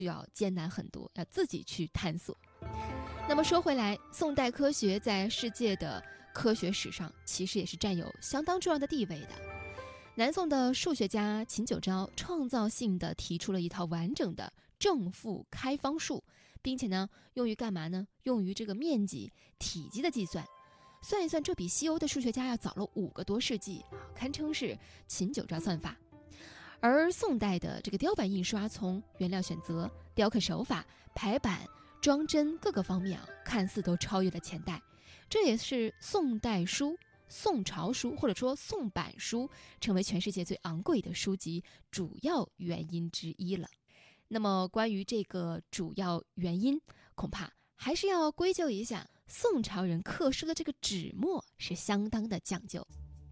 要艰难很多，要自己去探索。那么说回来，宋代科学在世界的科学史上其实也是占有相当重要的地位的。南宋的数学家秦九昭创造性地提出了一套完整的正负开方数，并且呢用于干嘛呢？用于这个面积、体积的计算。算一算，这比西欧的数学家要早了5个多世纪，堪称是秦九昭算法。而宋代的这个雕版印刷，从原料选择、雕刻手法、排版、装帧各个方面看似都超越了前代，这也是宋代书、宋朝书或者说宋版书成为全世界最昂贵的书籍主要原因之一了。那么关于这个主要原因，恐怕还是要归咎一下宋朝人刻书的这个纸墨是相当的讲究。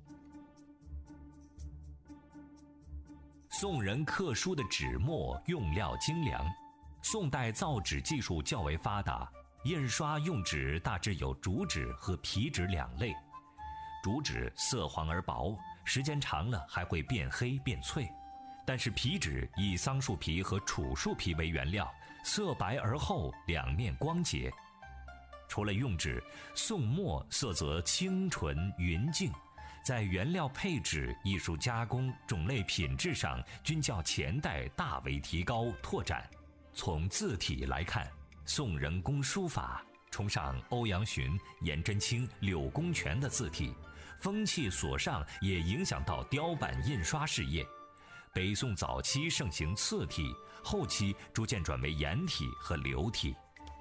宋人刻书的纸墨用料精良，宋代造纸技术较为发达，印刷用纸大致有竹纸和皮纸2类。竹纸色黄而薄，时间长了还会变黑变脆，但是皮纸以桑树皮和楚树皮为原料，色白而厚，两面光洁。除了用纸，宋墨色泽清纯匀净，在原料配置、艺术加工、种类品质上均较前代大为提高拓展。从字体来看，宋人工书法崇尚欧阳询、颜真卿、柳公权的字体，风气所上也影响到雕版印刷事业。北宋早期盛行刺体，后期逐渐转为颜体和流体。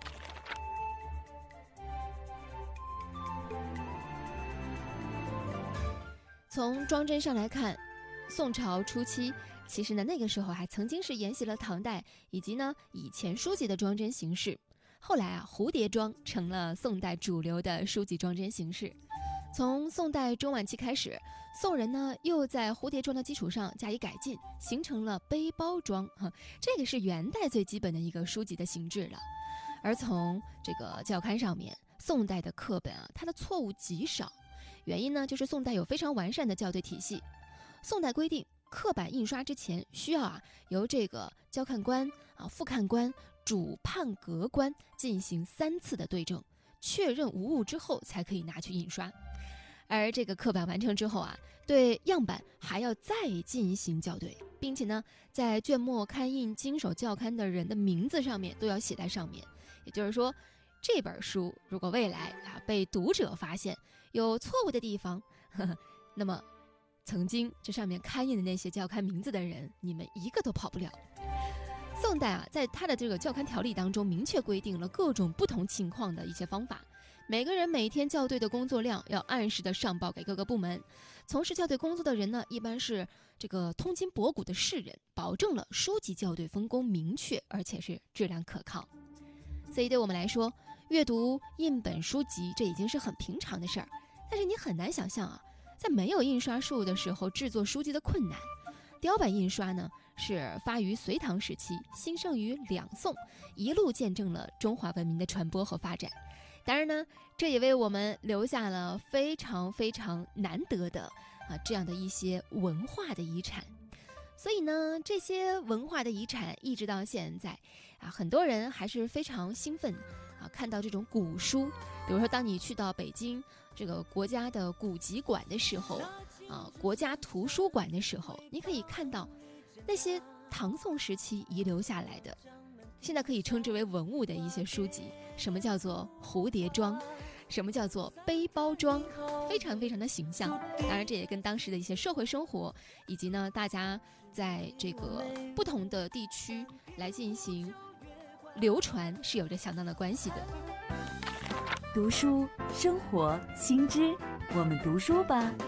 从装帧上来看，宋朝初期其实呢那个时候还曾经是沿袭了唐代以及呢以前书籍的装帧形式。后来蝴蝶装成了宋代主流的书籍装帧形式。从宋代中晚期开始，宋人呢又在蝴蝶装的基础上加以改进，形成了背包装，这个是元代最基本的一个书籍的形制了。而从这个校刊上面，宋代的课本它的错误极少，原因呢就是宋代有非常完善的校对体系。宋代规定，刻版印刷之前需要由这个校看官副看官、主判格官进行3次的对正，确认无误之后才可以拿去印刷。而这个刻版完成之后对样板还要再进行校对，并且呢在卷末刊印经手校刊的人的名字上面都要写在上面。也就是说，这本书如果未来被读者发现有错误的地方，那么曾经这上面刊印的那些校刊名字的人，你们一个都跑不了。宋代在他的这个校刊条例当中明确规定了各种不同情况的一些方法，每个人每天校对的工作量要按时的上报给各个部门。从事校对工作的人呢，一般是这个通今博古的士人，保证了书籍校对分工明确，而且是质量可靠。所以对我们来说，阅读印本书籍这已经是很平常的事儿，但是你很难想象在没有印刷术的时候制作书籍的困难。雕版印刷呢是发于隋唐时期，兴盛于两宋，一路见证了中华文明的传播和发展。当然呢，这也为我们留下了非常非常难得的这样的一些文化的遗产。所以呢，这些文化的遗产一直到现在很多人还是非常兴奋看到这种古书。比如说当你去到北京这个国家的古籍馆的时候国家图书馆的时候，你可以看到那些唐宋时期遗留下来的现在可以称之为文物的一些书籍。什么叫做蝴蝶装，什么叫做背包装，非常非常的形象。当然这也跟当时的一些社会生活以及呢大家在这个不同的地区来进行流传是有着相当的关系的。 读书生活新知，我们读书吧。